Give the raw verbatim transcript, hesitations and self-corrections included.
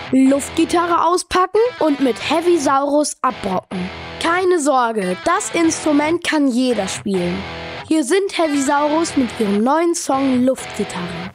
Luftgitarre auspacken und mit Heavisaurus abrocken. Keine Sorge, das Instrument kann jeder spielen. Hier sind Heavisaurus mit ihrem neuen Song Luftgitarre.